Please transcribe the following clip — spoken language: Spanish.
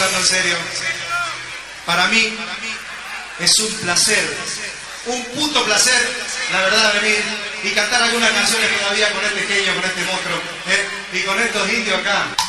hablando en serio. Para mí es un placer, un puto placer, la verdad, venir y cantar algunas canciones todavía con este genio, con este monstruo, y con estos indios acá.